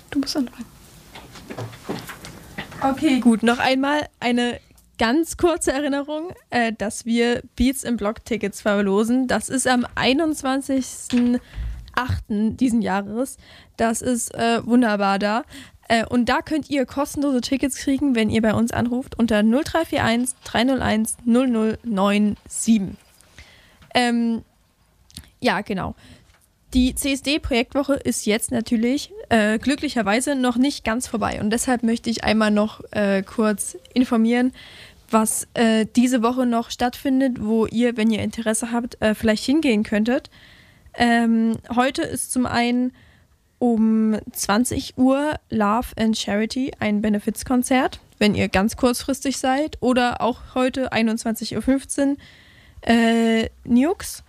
du musst anfangen. Okay, gut. Noch einmal eine ganz kurze Erinnerung, dass wir Beats im Block Tickets verlosen. Das ist am 21.08. diesen Jahres. Das ist wunderbar da. Und da könnt ihr kostenlose Tickets kriegen, wenn ihr bei uns anruft unter 0341 301 0097. Ja, genau. Die CSD-Projektwoche ist jetzt natürlich glücklicherweise noch nicht ganz vorbei. Und deshalb möchte ich einmal noch kurz informieren, was diese Woche noch stattfindet, wo ihr, wenn ihr Interesse habt, vielleicht hingehen könntet. Heute ist zum einen um 20 Uhr Love and Charity, ein Benefizkonzert, wenn ihr ganz kurzfristig seid. Oder auch heute 21.15 Uhr Nukes.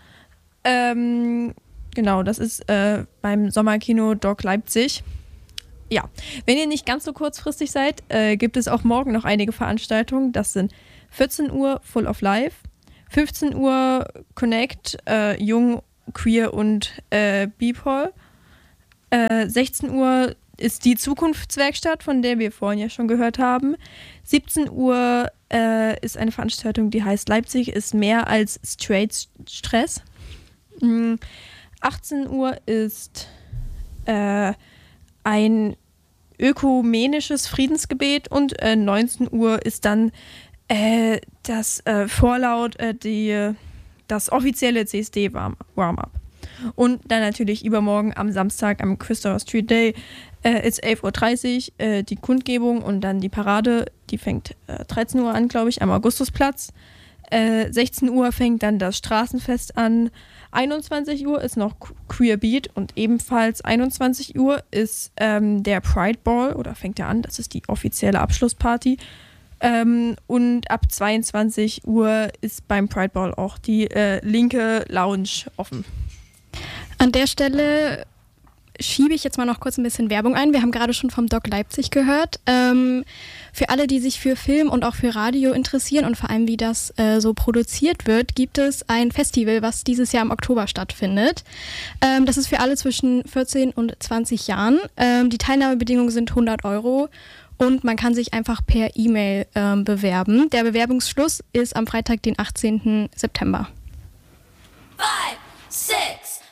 Genau, das ist beim Sommerkino Doc Leipzig. Ja, wenn ihr nicht ganz so kurzfristig seid, gibt es auch morgen noch einige Veranstaltungen. Das sind 14 Uhr Full of Life, 15 Uhr Connect, Jung, Queer und BPOL. 16 Uhr ist die Zukunftswerkstatt, von der wir vorhin ja schon gehört haben. 17 Uhr ist eine Veranstaltung, die heißt Leipzig ist mehr als Straight Stress. 18 Uhr ist ein ökumenisches Friedensgebet und 19 Uhr ist dann das Vorlaut, das offizielle CSD Warm-Up. Und dann natürlich übermorgen am Samstag am Christopher Street Day ist 11.30 Uhr die Kundgebung und dann die Parade, die fängt 13 Uhr an, glaube ich, am Augustusplatz. 16 Uhr fängt dann das Straßenfest an. 21 Uhr ist noch Queer Beat und ebenfalls 21 Uhr ist der Pride Ball oder fängt er an, das ist die offizielle Abschlussparty. Und ab 22 Uhr ist beim Pride Ball auch die linke Lounge offen. An der Stelle schiebe ich jetzt mal noch kurz ein bisschen Werbung ein. Wir haben gerade schon vom Doc Leipzig gehört. Für alle, die sich für Film und auch für Radio interessieren und vor allem, wie das so produziert wird, gibt es ein Festival, was dieses Jahr im Oktober stattfindet. Das ist für alle zwischen 14 und 20 Jahren. Die Teilnahmebedingungen sind 100 € und man kann sich einfach per E-Mail bewerben. Der Bewerbungsschluss ist am Freitag, den 18. September. 5, 6